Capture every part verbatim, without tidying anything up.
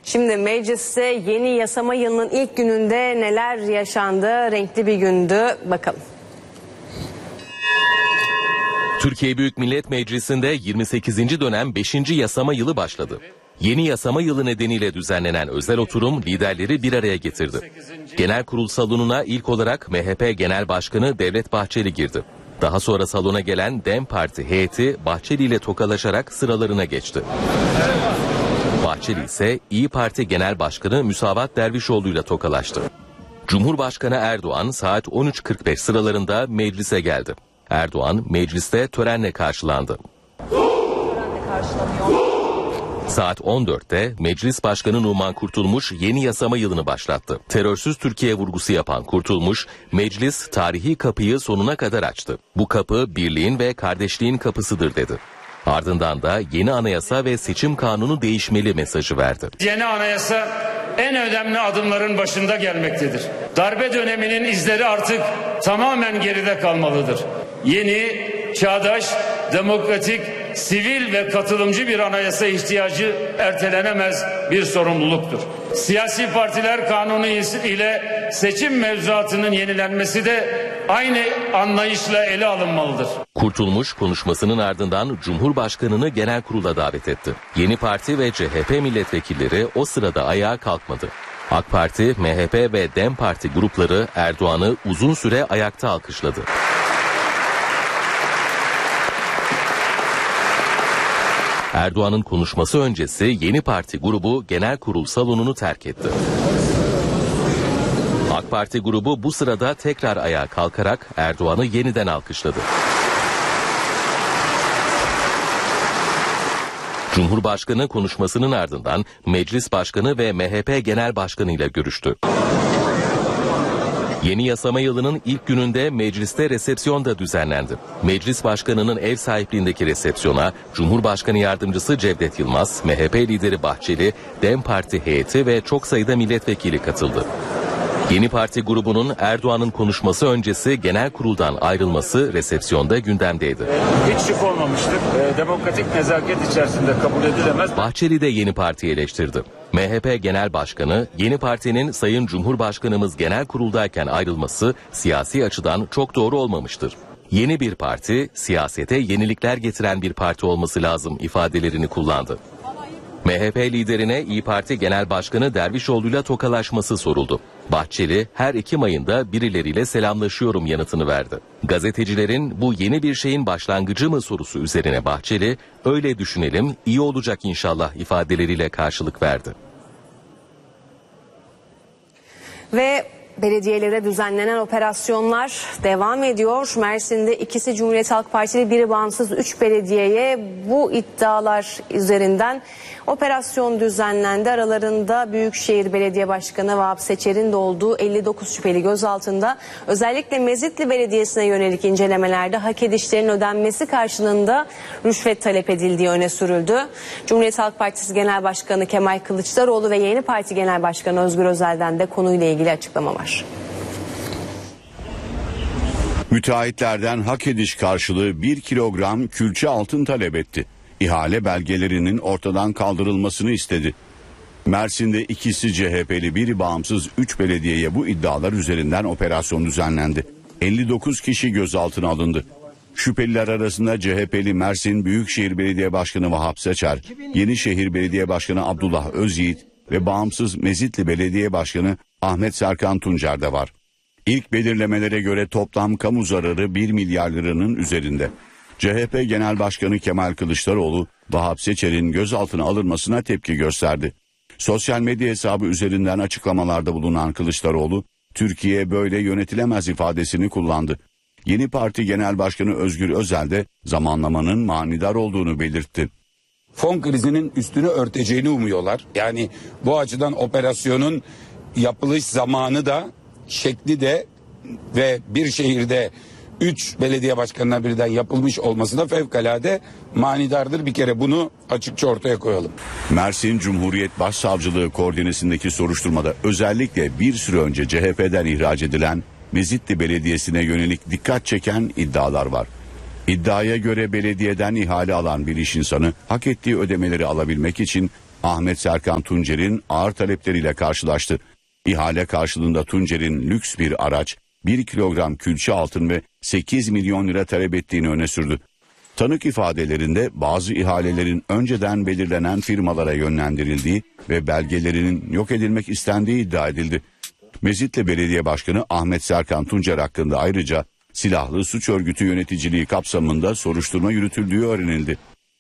Şimdi mecliste yeni yasama yılının ilk gününde neler yaşandı? Renkli bir gündü. Bakalım. Türkiye Büyük Millet Meclisi'nde yirmi sekizinci dönem beşinci yasama yılı başladı. Yeni yasama yılı nedeniyle düzenlenen özel oturum liderleri bir araya getirdi. Genel kurul salonuna ilk olarak M H P Genel Başkanı Devlet Bahçeli girdi. Daha sonra salona gelen DEM Parti heyeti Bahçeli ile tokalaşarak sıralarına geçti. Bahçeli ise İyi Parti Genel Başkanı Müsavat Dervişoğlu ile tokalaştı. Cumhurbaşkanı Erdoğan saat on üç kırk beş sıralarında meclise geldi. Erdoğan mecliste törenle karşılandı. Saat on dörtte Meclis Başkanı Numan Kurtulmuş yeni yasama yılını başlattı. Terörsüz Türkiye vurgusu yapan Kurtulmuş, meclis tarihi kapıyı sonuna kadar açtı. Bu kapı birliğin ve kardeşliğin kapısıdır dedi. Ardından da yeni anayasa ve seçim kanunu değişmeli mesajı verdi. Yeni anayasa en önemli adımların başında gelmektedir. Darbe döneminin izleri artık tamamen geride kalmalıdır. Yeni, çağdaş, demokratik, sivil ve katılımcı bir anayasa ihtiyacı ertelenemez bir sorumluluktur. Siyasi partiler kanunu ile seçim mevzuatının yenilenmesi de aynı anlayışla ele alınmalıdır. Kurtulmuş konuşmasının ardından Cumhurbaşkanı'nı genel kurula davet etti. Yeni Parti ve C H P milletvekilleri o sırada ayağa kalkmadı. AK Parti, M H P ve DEM Parti grupları Erdoğan'ı uzun süre ayakta alkışladı. Erdoğan'ın konuşması öncesi Yeni Parti grubu genel kurul salonunu terk etti. AK Parti grubu bu sırada tekrar ayağa kalkarak Erdoğan'ı yeniden alkışladı. Cumhurbaşkanı konuşmasının ardından Meclis Başkanı ve M H P Genel Başkanı ile görüştü. Yeni yasama yılının ilk gününde mecliste resepsiyon da düzenlendi. Meclis Başkanı'nın ev sahipliğindeki resepsiyona Cumhurbaşkanı Yardımcısı Cevdet Yılmaz, M H P lideri Bahçeli, DEM Parti heyeti ve çok sayıda milletvekili katıldı. Yeni Parti grubunun Erdoğan'ın konuşması öncesi genel kuruldan ayrılması resepsiyonda gündemdeydi. Hiç şık olmamıştır. Demokratik nezaket içerisinde kabul edilemez. Bahçeli de Yeni Parti'yi eleştirdi. M H P Genel Başkanı, Yeni Parti'nin Sayın Cumhurbaşkanımız genel kuruldayken ayrılması siyasi açıdan çok doğru olmamıştır. Yeni bir parti, siyasete yenilikler getiren bir parti olması lazım ifadelerini kullandı. M H P liderine İyi Parti Genel Başkanı Dervişoğlu'yla tokalaşması soruldu. Bahçeli, her Ekim ayında birileriyle selamlaşıyorum yanıtını verdi. Gazetecilerin bu yeni bir şeyin başlangıcı mı sorusu üzerine Bahçeli, öyle düşünelim, iyi olacak inşallah ifadeleriyle karşılık verdi. Ve belediyelere düzenlenen operasyonlar devam ediyor. Mersin'de ikisi Cumhuriyet Halk Partili, biri bağımsız üç belediyeye bu iddialar üzerinden operasyon düzenlendi. Aralarında Büyükşehir Belediye Başkanı Vahap Seçer'in de olduğu elli dokuz şüpheli gözaltında. Özellikle Mezitli Belediyesi'ne yönelik incelemelerde hak edişlerin ödenmesi karşılığında rüşvet talep edildiği öne sürüldü. Cumhuriyet Halk Partisi Genel Başkanı Kemal Kılıçdaroğlu ve Yeni Parti Genel Başkanı Özgür Özel'den de konuyla ilgili açıklama var. Müteahhitlerden hak ediş karşılığı bir kilogram külçe altın talep etti. İhale belgelerinin ortadan kaldırılmasını istedi. Mersin'de ikisi C H P'li, biri bağımsız üç belediyeye bu iddialar üzerinden operasyon düzenlendi. elli dokuz kişi gözaltına alındı. Şüpheliler arasında C H P'li Mersin Büyükşehir Belediye Başkanı Vahap Seçer, Yenişehir Belediye Başkanı Abdullah Özyiğit ve bağımsız Mezitli Belediye Başkanı Ahmet Serkan Tuncer de var. İlk belirlemelere göre toplam kamu zararı bir milyar liranın üzerinde. C H P Genel Başkanı Kemal Kılıçdaroğlu, Vahap Seçer'in gözaltına alınmasına tepki gösterdi. Sosyal medya hesabı üzerinden açıklamalarda bulunan Kılıçdaroğlu, Türkiye böyle yönetilemez ifadesini kullandı. Yeni Parti Genel Başkanı Özgür Özel de zamanlamanın manidar olduğunu belirtti. Fon krizinin üstünü örteceğini umuyorlar. Yani bu açıdan operasyonun yapılış zamanı da, şekli de ve bir şehirde üç belediye başkanına birden yapılmış olması da fevkalade manidardır. Bir kere bunu açıkça ortaya koyalım. Mersin Cumhuriyet Başsavcılığı koordinesindeki soruşturmada özellikle bir süre önce C H P'den ihraç edilen Mezitli Belediyesi'ne yönelik dikkat çeken iddialar var. İddiaya göre belediyeden ihale alan bir iş insanı hak ettiği ödemeleri alabilmek için Ahmet Serkan Tuncer'in ağır talepleriyle karşılaştı. İhale karşılığında Tuncer'in lüks bir araç, bir kilogram külçe altın ve sekiz milyon lira talep ettiğini öne sürdü. Tanık ifadelerinde bazı ihalelerin önceden belirlenen firmalara yönlendirildiği ve belgelerinin yok edilmek istendiği iddia edildi. Mezitli Belediye Başkanı Ahmet Serkan Tuncer hakkında ayrıca silahlı suç örgütü yöneticiliği kapsamında soruşturma yürütüldüğü öğrenildi.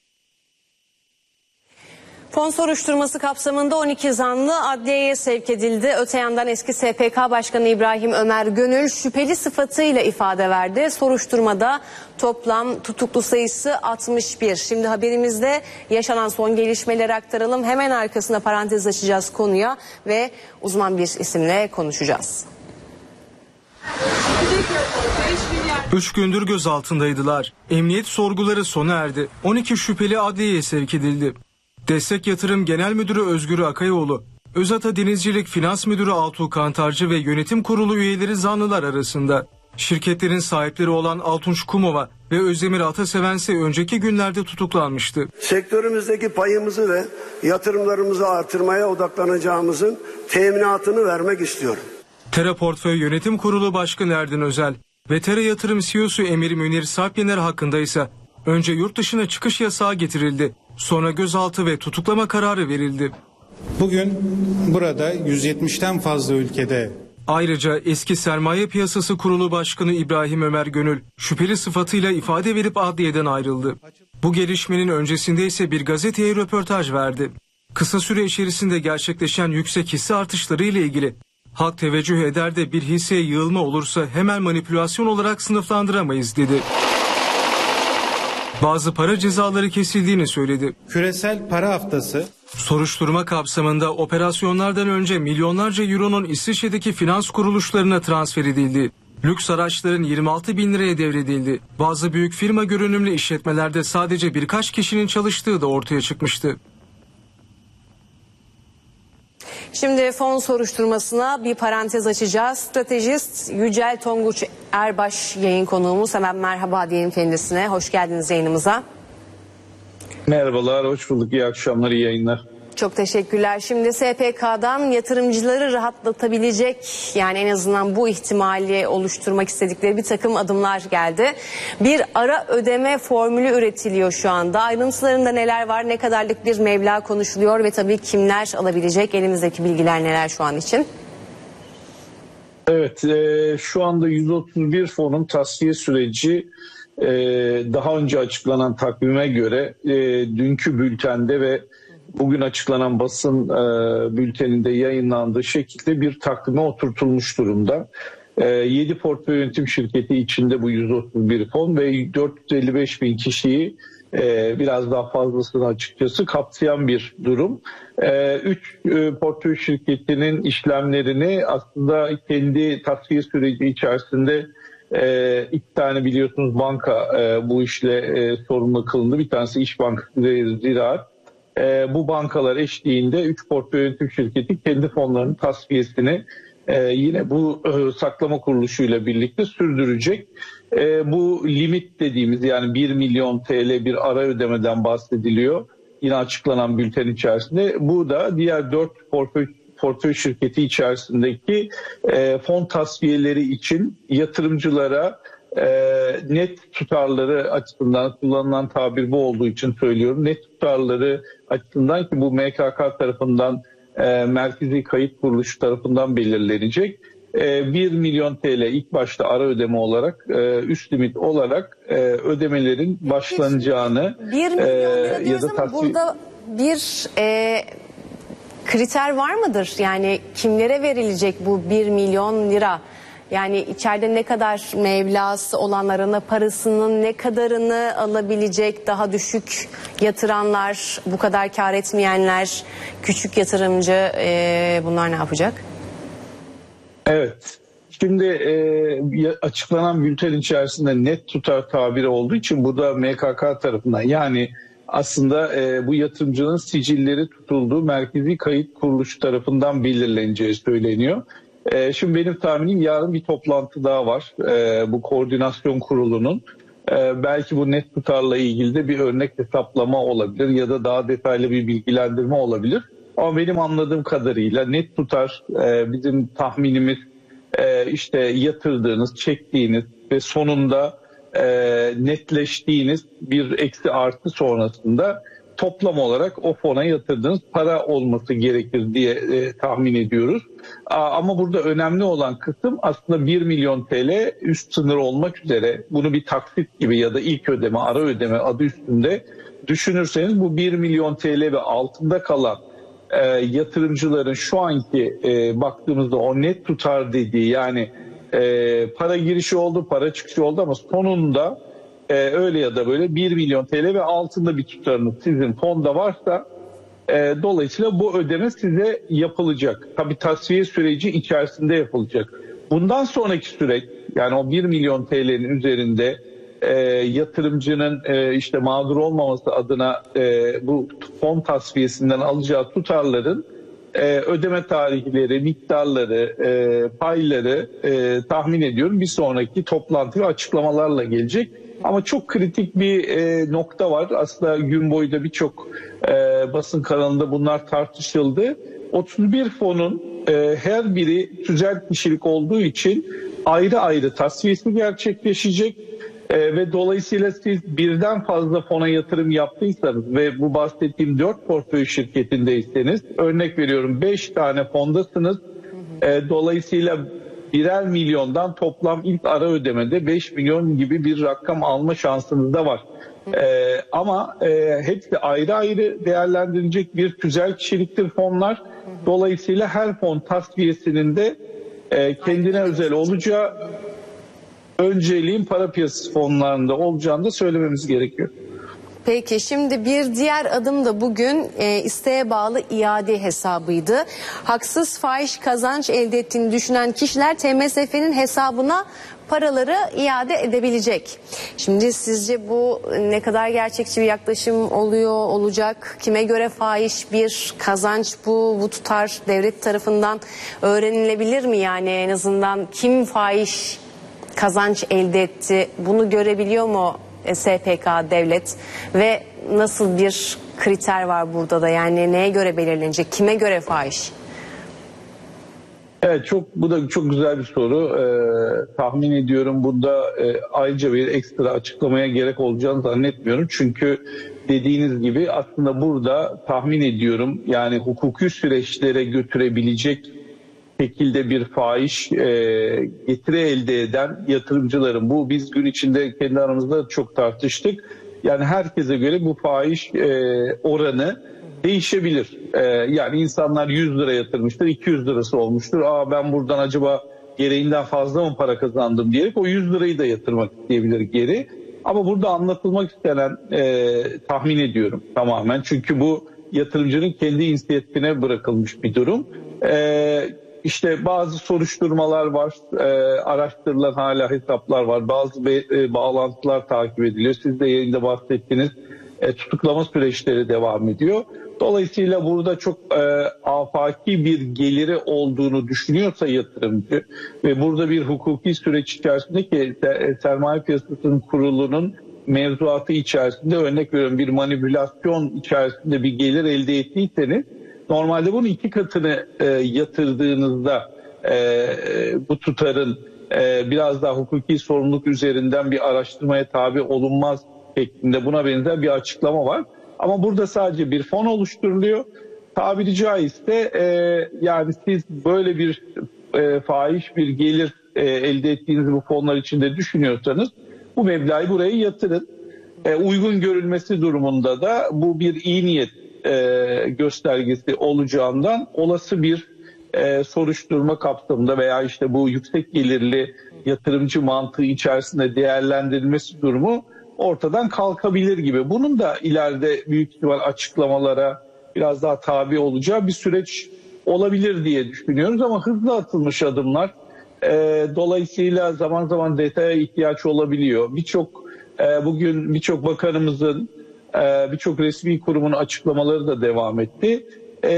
Fon soruşturması kapsamında on iki zanlı adliyeye sevk edildi. Öte yandan eski S P K Başkanı İbrahim Ömer Gönül şüpheli sıfatıyla ifade verdi. Soruşturmada toplam tutuklu sayısı altmış bir. Şimdi haberimizde yaşanan son gelişmeleri aktaralım. Hemen arkasına parantez açacağız konuya ve uzman bir isimle konuşacağız. Üç gündür gözaltındaydılar. Emniyet sorguları sona erdi. on iki şüpheli adliyeye sevk edildi. Destek Yatırım Genel Müdürü Özgür Akayoğlu, Özata Denizcilik Finans Müdürü Altuğ Kantarcı ve yönetim kurulu üyeleri zanlılar arasında. Şirketlerin sahipleri olan Altunç Kumova ve Özdemir Ataseven ise önceki günlerde tutuklanmıştı. Sektörümüzdeki payımızı ve yatırımlarımızı artırmaya odaklanacağımızın teminatını vermek istiyorum. Tera Portföy Yönetim Kurulu Başkanı Erdin Özel ve Tera Yatırım C E O'su Emir Münir Sarpyener hakkında ise önce yurt dışına çıkış yasağı getirildi. Sonra gözaltı ve tutuklama kararı verildi. Bugün burada yüz yetmişten fazla ülkede. Ayrıca eski Sermaye Piyasası Kurulu Başkanı İbrahim Ömer Gönül şüpheli sıfatıyla ifade verip adliyeden ayrıldı. Bu gelişmenin öncesinde ise bir gazeteye röportaj verdi. Kısa süre içerisinde gerçekleşen yüksek hisse artışları ile ilgili halk teveccüh eder de bir hisseye yığılma olursa hemen manipülasyon olarak sınıflandıramayız dedi. Bazı para cezaları kesildiğini söyledi. Küresel para haftası. Soruşturma kapsamında operasyonlardan önce milyonlarca euronun İsviçre'deki finans kuruluşlarına transfer edildi. Lüks araçların yirmi altı bin liraya devredildi. Bazı büyük firma görünümlü işletmelerde sadece birkaç kişinin çalıştığı da ortaya çıkmıştı. Şimdi fon soruşturmasına bir parantez açacağız. Stratejist Yücel Tonguç Erbaş yayın konuğumuz. Hemen merhaba diyelim kendisine. Hoş geldiniz yayınımıza. Merhabalar, hoş bulduk. İyi akşamlar, iyi yayınlar. Çok teşekkürler. Şimdi S P K'dan yatırımcıları rahatlatabilecek, yani en azından bu ihtimali oluşturmak istedikleri bir takım adımlar geldi. Bir ara ödeme formülü üretiliyor şu anda. Ayrıntılarında neler var, ne kadarlık bir meblağ konuşuluyor ve tabii kimler alabilecek, elimizdeki bilgiler neler şu an için? Evet, e, şu anda yüz otuz bir fonun tasfiye süreci e, daha önce açıklanan takvime göre e, dünkü bültende ve bugün açıklanan basın e, bülteninde yayınlandığı şekilde bir takvime oturtulmuş durumda. E, yedi portföy yönetim şirketi içinde bu yüz otuz bir fon ve dört yüz elli beş bin kişiyi e, biraz daha fazlasını açıkçası kapsayan bir durum. E, üç e, portföy şirketinin işlemlerini aslında kendi tasfiye süreci içerisinde e, iki tane biliyorsunuz banka e, bu işle e, sorumlu kılındı. Bir tanesi İş Bankası ve Ziraat. E, bu bankalar eşliğinde üç portföy yönetim şirketi kendi fonlarının tasfiyesini e, yine bu e, saklama kuruluşuyla birlikte sürdürecek. E, bu limit dediğimiz, yani bir milyon T L bir ara ödemeden bahsediliyor yine açıklanan bülten içerisinde. Bu da diğer dört portföy, portföy şirketi içerisindeki e, fon tasfiyeleri için yatırımcılara E, net tutarları açısından, kullanılan tabir bu olduğu için söylüyorum, net tutarları açısından ki bu M K K tarafından, e, Merkezi Kayıt Kuruluşu tarafından belirlenecek. E, bir milyon T L ilk başta ara ödeme olarak, e, üst limit olarak e, ödemelerin başlanacağını bir milyon lira e, ya da ama burada bir e, kriter var mıdır? Yani kimlere verilecek bu bir milyon lira? Yani içeride ne kadar meblası olanlarına, parasının ne kadarını alabilecek, daha düşük yatıranlar, bu kadar kar etmeyenler, küçük yatırımcı, e, bunlar ne yapacak? Evet. Şimdi e, açıklanan bülten içerisinde net tutar tabiri olduğu için bu da M K K tarafından, yani aslında e, bu yatırımcının sicilleri tutulduğu Merkezi Kayıt Kuruluşu tarafından belirleneceği söyleniyor. Şimdi benim tahminim yarın bir toplantı daha var e, bu koordinasyon kurulunun. Ee, belki bu net tutarla ilgili de bir örnek hesaplama olabilir ya da daha detaylı bir bilgilendirme olabilir. Ama benim anladığım kadarıyla net tutar e, bizim tahminimiz e, işte yatırdığınız, çektiğiniz ve sonunda e, netleştiğiniz bir eksi artı sonrasında toplam olarak o fona yatırdığınız para olması gerekir diye e, tahmin ediyoruz. Aa, ama burada önemli olan kısım aslında bir milyon T L üst sınır olmak üzere bunu bir taksit gibi ya da ilk ödeme, ara ödeme adı üstünde düşünürseniz bu bir milyon T L ve altında kalan e, yatırımcıların şu anki e, baktığımızda o net tutar dediği yani e, para girişi oldu, para çıkışı oldu ama sonunda e, öyle ya da böyle bir milyon T L ve altında bir tutarınız sizin fonda varsa e, dolayısıyla bu ödeme size yapılacak. Tabii tasfiye süreci içerisinde yapılacak. Bundan sonraki süreç yani o bir milyon T L'nin üzerinde e, yatırımcının e, işte mağdur olmaması adına e, bu fon tasfiyesinden alacağı tutarların e, ödeme tarihleri, miktarları, e, payları e, tahmin ediyorum bir sonraki toplantı ve açıklamalarla gelecek. Ama çok kritik bir e, nokta var. Aslında gün boyu da birçok e, basın kanalında bunlar tartışıldı. otuz bir fonun e, her biri tüzel kişilik olduğu için ayrı ayrı tasfiyesi gerçekleşecek. E, ve dolayısıyla siz birden fazla fona yatırım yaptıysanız ve bu bahsettiğim dört portföy şirketindeyseniz örnek veriyorum beş tane fondasınız. E, dolayısıyla birer milyondan toplam ilk ara ödemede beş milyon gibi bir rakam alma şansınız da var. Ee, ama e, hepsi ayrı ayrı değerlendirilecek bir tüzel kişiliktir fonlar. Dolayısıyla her fon tasfiyesinin de e, kendine özel olacağı önceliğin para piyasası fonlarında olacağını da söylememiz gerekiyor. Peki şimdi bir diğer adım da bugün e, isteğe bağlı iade hesabıydı. Haksız fahiş kazanç elde ettiğini düşünen kişiler T M S F'nin hesabına paraları iade edebilecek. Şimdi sizce bu ne kadar gerçekçi bir yaklaşım oluyor, olacak? Kime göre fahiş bir kazanç bu, bu tutar devlet tarafından öğrenilebilir mi? Yani en azından kim fahiş kazanç elde etti bunu görebiliyor mu S P K devlet ve nasıl bir kriter var burada da yani neye göre belirlenecek, kime göre fahiş? Evet çok bu da çok güzel bir soru. Ee, tahmin ediyorum burada e, ayrıca bir ekstra açıklamaya gerek olacağını zannetmiyorum. Çünkü dediğiniz gibi aslında burada tahmin ediyorum yani hukuki süreçlere götürebilecek şekilde bir fahiş e, getiri elde eden yatırımcıların bu biz gün içinde kendi aramızda çok tartıştık. Yani herkese göre bu fahiş e, oranı değişebilir. E, yani insanlar yüz lira yatırmıştır, iki yüz lirası olmuştur. Aa ben buradan acaba gereğinden fazla mı para kazandım diyerek o yüz lirayı da yatırmak isteyebilir geri. Ama burada anlatılmak istenen e, tahmin ediyorum tamamen. Çünkü bu yatırımcının kendi inisiyatifine bırakılmış bir durum. E, İşte bazı soruşturmalar var, e, araştırılan hala hesaplar var, bazı be, e, bağlantılar takip ediliyor. Siz de yayında bahsettiniz, e, tutuklama süreçleri devam ediyor. Dolayısıyla burada çok e, afaki bir geliri olduğunu düşünüyorsa yatırımcı ve burada bir hukuki süreç içerisinde ki sermaye piyasasının kurulunun mevzuatı içerisinde örnek veriyorum bir manipülasyon içerisinde bir gelir elde ettiyseniz normalde bunun iki katını e, yatırdığınızda e, bu tutarın e, biraz daha hukuki sorumluluk üzerinden bir araştırmaya tabi olunmaz şeklinde buna benzer bir açıklama var. Ama burada sadece bir fon oluşturuluyor. Tabiri caizse e, yani siz böyle bir e, fahiş bir gelir e, elde ettiğinizi bu fonlar içinde düşünüyorsanız bu meblağı buraya yatırın. E, uygun görülmesi durumunda da bu bir iyi niyet E, göstergesi olacağından olası bir e, soruşturma kapsamında veya işte bu yüksek gelirli yatırımcı mantığı içerisinde değerlendirilmesi durumu ortadan kalkabilir gibi. Bunun da ileride büyük ihtimal açıklamalara biraz daha tabi olacağı bir süreç olabilir diye düşünüyoruz ama hızlı atılmış adımlar. E, dolayısıyla zaman zaman detaya ihtiyaç olabiliyor. Birçok e, bugün birçok bakanımızın birçok resmi kurumun açıklamaları da devam etti.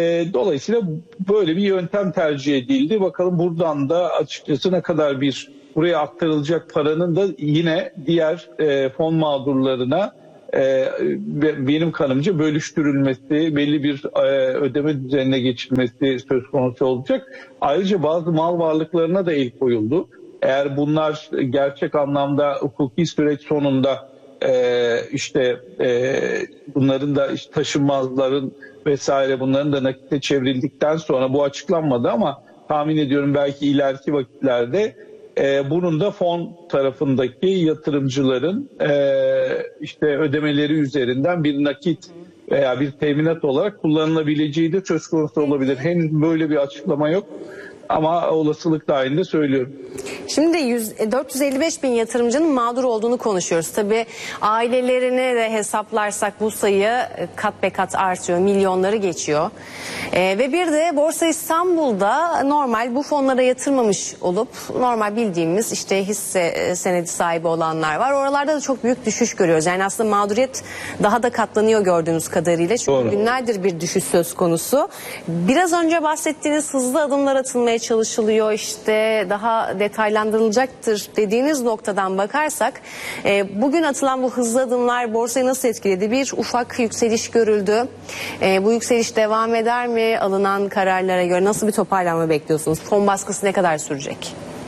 Dolayısıyla böyle bir yöntem tercih edildi. Bakalım buradan da açıkçası ne kadar bir buraya aktarılacak paranın da yine diğer e, fon mağdurlarına e, benim kanımca bölüştürülmesi, belli bir e, ödeme düzenine geçilmesi söz konusu olacak. Ayrıca bazı mal varlıklarına da el koyuldu. Eğer bunlar gerçek anlamda hukuki süreç sonunda e, işte e, bunların da işte taşınmazların vesaire bunların da nakite çevrildikten sonra bu açıklanmadı ama tahmin ediyorum belki ileriki vakitlerde e, bunun da fon tarafındaki yatırımcıların e, işte ödemeleri üzerinden bir nakit veya bir teminat olarak kullanılabileceği de söz konusu olabilir. Henüz böyle bir açıklama yok. Ama olasılık dahilinde söylüyorum. Şimdi dört yüz elli beş bin yatırımcının mağdur olduğunu konuşuyoruz. Tabii ailelerini de hesaplarsak bu sayı kat be kat artıyor. Milyonları geçiyor. Ee, ve bir de Borsa İstanbul'da normal bu fonlara yatırmamış olup normal bildiğimiz işte hisse senedi sahibi olanlar var. Oralarda da çok büyük düşüş görüyoruz. Yani aslında mağduriyet daha da katlanıyor gördüğünüz kadarıyla. Çünkü Doğru. günlerdir bir düşüş söz konusu. Biraz önce bahsettiğiniz hızlı adımlar atılmaya çalışılıyor, işte daha detaylandırılacaktır dediğiniz noktadan bakarsak e, bugün atılan bu hızlı adımlar borsayı nasıl etkiledi? Bir ufak yükseliş görüldü. E, bu yükseliş devam eder mi? Alınan kararlara göre nasıl bir toparlanma bekliyorsunuz? Fon baskısı ne kadar sürecek?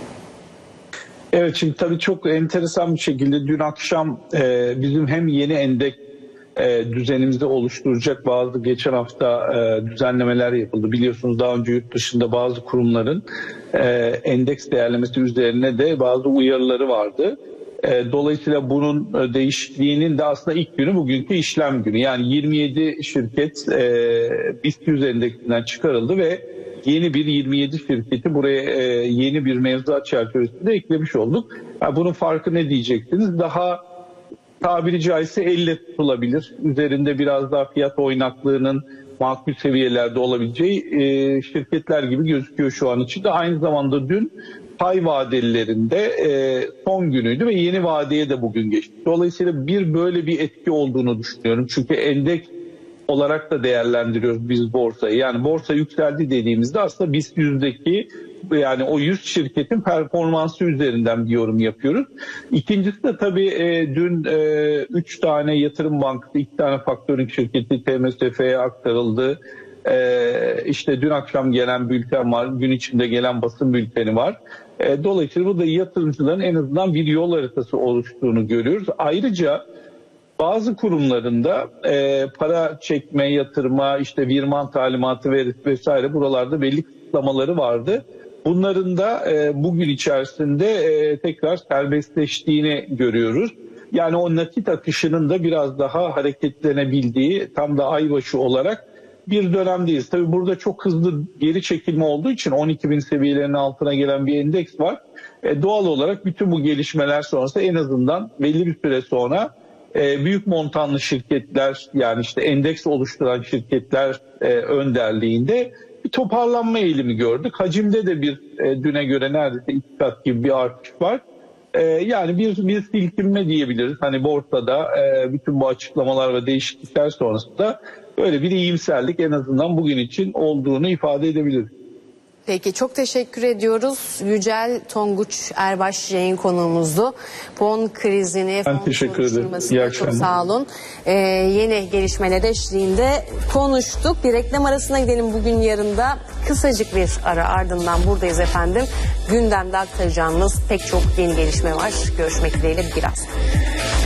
Evet, şimdi tabii çok enteresan bir şekilde dün akşam e, bizim hem yeni endeks E, düzenimizde oluşturacak bazı geçen hafta e, düzenlemeler yapıldı. Biliyorsunuz daha önce yurt dışında bazı kurumların e, endeks değerlemesi üzerine de bazı uyarıları vardı. E, dolayısıyla bunun e, değişikliğinin de aslında ilk günü bugünkü işlem günü. Yani yirmi yedi şirket e, BIST yüz endeksinden çıkarıldı ve yeni bir yirmi yedi şirketi buraya e, yeni bir mevzuat çerçevesinde eklemiş olduk. Yani bunun farkı ne diyeceksiniz? Daha tabiri caizse elle tutulabilir. Üzerinde biraz daha fiyat oynaklığının makul seviyelerde olabileceği e, şirketler gibi gözüküyor şu an için de. Aynı zamanda dün pay vadelilerinde e, son günüydü ve yeni vadeye de bugün geçti. Dolayısıyla bir böyle bir etki olduğunu düşünüyorum. Çünkü endeks olarak da değerlendiriyoruz biz borsayı. Yani borsa yükseldi dediğimizde aslında BIST yüzdeki yani o yüz şirketin performansı üzerinden bir yorum yapıyoruz. İkincisi de tabii e, dün üç e, tane yatırım bankası, iki tane faktörlük şirketi T M S F'ye aktarıldı. E, işte dün akşam gelen bülten var, gün içinde gelen basın bülteni var. E, dolayısıyla bu da yatırımcıların en azından bir yol haritası oluştuğunu görüyoruz. Ayrıca bazı kurumlarında e, para çekme, yatırma, işte virman talimatı vesaire buralarda belli kısıtlamaları vardı. Bunların da e, bugün içerisinde e, tekrar serbestleştiğini görüyoruz. Yani o nakit akışının da biraz daha hareketlenebildiği tam da aybaşı olarak bir dönemdeyiz. Tabii burada çok hızlı geri çekilme olduğu için on iki bin seviyelerinin altına gelen bir endeks var. E, doğal olarak bütün bu gelişmeler sonrası en azından belli bir süre sonra e, büyük montanlı şirketler yani işte endeks oluşturan şirketler e, önderliğinde bir toparlanma eğilimi gördük. Hacimde de bir e, düne göre neredeyse iki kat gibi bir artış var. E, yani bir, bir silkinme diyebiliriz. Hani borsada e, bütün bu açıklamalar ve değişiklikler sonrasında böyle bir iyimserlik en azından bugün için olduğunu ifade edebiliriz. Peki çok teşekkür ediyoruz. Yücel Tonguç Erbaş yayın konuğumuzdu. Fon krizini, ben fon teşekkür ederim. Çok sağ olun. Ee, yeni gelişmeler eşliğinde konuştuk. Bir reklam arasına gidelim bugün yarında. Kısacık bir ara ardından buradayız efendim. Gündemde aktaracağımız pek çok yeni gelişme var. Görüşmek dileğiyle biraz.